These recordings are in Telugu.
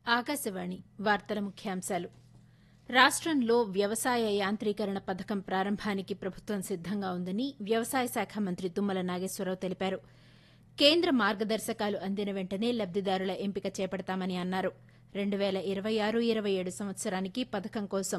ఆకాశవాణి వార్తల ముఖ్యాంశాలు. రాష్టంలో వ్యవసాయ యాంత్రీకరణ పథకం ప్రారంభానికి ప్రభుత్వం సిద్దంగా ఉందని వ్యవసాయ శాఖ మంత్రి తుమ్మల నాగేశ్వరరావు తెలిపారు. కేంద్ర మార్గదర్శకాలు అందిన వెంటనే లబ్దిదారుల ఎంపిక చేపడతామని అన్నారు. 2026-27 సంవత్సరానికి పథకం కోసం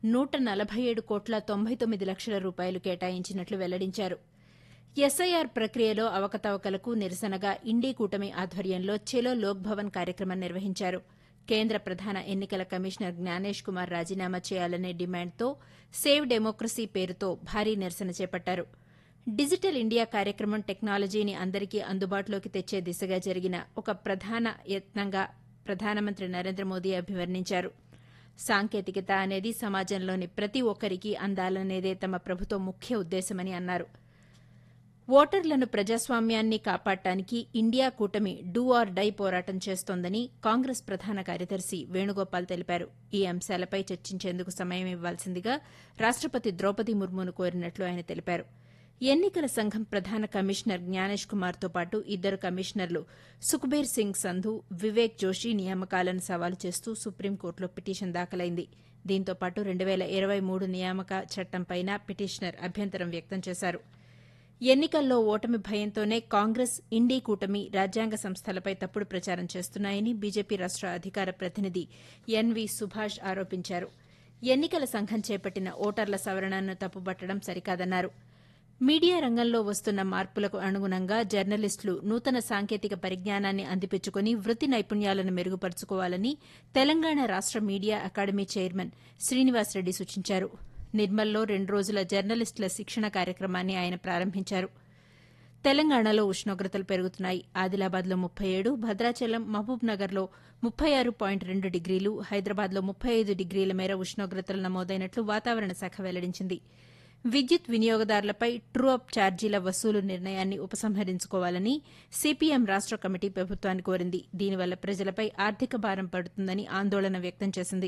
147,99 లక్షల రూపాయలు కేటాయించినట్లు వెల్లడించారు. ఎస్ఐఆర్ ప్రక్రియలో అవకతవకలకు నిరసనగా ఇండీ కూటమి ఆధ్వర్యంలో చలో లోక్ భవన్ కార్యక్రమం నిర్వహించారు. కేంద్ర ప్రధాన ఎన్నికల కమిషనర్ జ్ఞానేష్ కుమార్ రాజీనామా చేయాలనే డిమాండ్తో సేవ్ డెమోక్రసీ పేరుతో భారీ నిరసన చేపట్టారు. డిజిటల్ ఇండియా కార్యక్రమం టెక్నాలజీని అందరికీ అందుబాటులోకి తెచ్చే దిశగా జరిగిన ఒక ప్రధాన యత్నంగా ప్రధానమంత్రి నరేంద్ర మోదీ అభివర్ణించారు. సాంకేతికత అనేది సమాజంలోని ప్రతి ఒక్కరికీ అందాలనేదే తమ ప్రభుత్వం ముఖ్య ఉద్దేశమని అన్నారు. ఓటర్లను ప్రజాస్వామ్యాన్ని కాపాడటానికి ఇండియా కూటమి డూ ఆర్ డై పోరాటం చేస్తోందని కాంగ్రెస్ ప్రధాన కార్యదర్శి వేణుగోపాల్ తెలిపారు. ఈ అంశాలపై చర్చించేందుకు సమయం ఇవ్వాల్సిందిగా రాష్టపతి ద్రౌపది ముర్మును కోరినట్లు ఆయన తెలిపారు. ఎన్నికల సంఘం ప్రధాన కమిషనర్ జ్ఞానేష్ కుమార్తో పాటు ఇద్దరు కమిషనర్లు సుఖ్బీర్ సింగ్ సంధు, వివేక్ జోషి నియామకాలను సవాలు చేస్తూ సుప్రీంకోర్టులో పిటిషన్ దాఖలైంది. దీంతో పాటు 2023 నియామక చట్టంపైన పిటిషనర్ అభ్యంతరం వ్యక్తం చేశారు. ఎన్నికల్లో ఓటమి భయంతోనే కాంగ్రెస్, ఇండీ కూటమి రాజ్యాంగ సంస్థలపై తప్పుడు ప్రచారం చేస్తున్నాయని బీజేపీ రాష్ట అధికార ప్రతినిధి ఎన్వీ సుభాష్ ఆరోపించారు. ఎన్నికల సంఘం చేపట్టిన ఓటర్ల సవరణను తప్పుబట్టడం సరికాదన్నారు. మీడియా రంగంలో వస్తున్న మార్పులకు అనుగుణంగా జర్నలిస్టులు నూతన సాంకేతిక పరిజ్ఞానాన్ని అందిపుచ్చుకుని వృత్తి నైపుణ్యాలను మెరుగుపరుచుకోవాలని తెలంగాణ రాష్ట మీడియా అకాడమీ చైర్మన్ శ్రీనివాసరెడ్డి సూచించారు. నిర్మల్లో 2 రోజుల జర్నలిస్టుల శిక్షణ కార్యక్రమాన్ని ఆయన ప్రారంభించారు. తెలంగాణలో ఉష్ణోగ్రతలు పెరుగుతున్నాయి. ఆదిలాబాద్లో 37, భద్రాచలం, మహబూబ్నగర్లో 36.2 డిగ్రీలు, హైదరాబాద్లో 35 డిగ్రీల మేర ఉష్ణోగ్రతలు నమోదైనట్లు వాతావరణ శాఖ వెల్లడించింది. విద్యుత్ వినియోగదారులపై ట్రూ అప్ ఛార్జీల వసూలు నిర్ణయాన్ని ఉపసంహరించుకోవాలని సీపీఎం రాష్ట కమిటీ ప్రభుత్వాన్ని కోరింది. దీనివల్ల ప్రజలపై ఆర్థిక భారం పడుతుందని ఆందోళన వ్యక్తం చేసింది.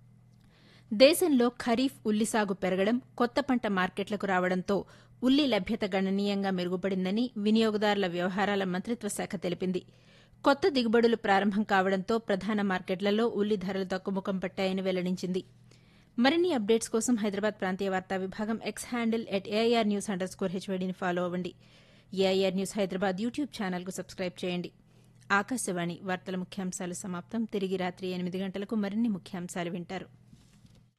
దేశంలో ఖరీఫ్ ఉల్లి సాగు పెరగడం, కొత్త పంట మార్కెట్లకు రావడంతో ఉల్లి లభ్యత గణనీయంగా మెరుగుపడిందని వినియోగదారుల వ్యవహారాల మంత్రిత్వ శాఖ తెలిపింది. కొత్త దిగుబడులు ప్రారంభం కావడంతో ప్రధాన మార్కెట్లలో ఉల్లి ధరలు తగ్గుముఖం పట్టాయని వెల్లడించింది. మరిన్ని అప్డేట్స్ కోసం హైదరాబాద్ ప్రాంతీయ వార్తా విభాగం ఎక్స్ హ్యాండిల్ @AIRnews_HYDని ఫాలో అవ్వండి. ఏఐఆర్ న్యూస్ హైదరాబాద్ యూట్యూబ్ ఛానల్కు సబ్స్క్రైబ్ చేయండి. ఆకాశవాణి వార్తల ముఖ్యాంశాలు సమాప్తం. తిరిగి రాత్రి 8 గంటలకు మరిన్ని ముఖ్యాంశాలు వింటారు.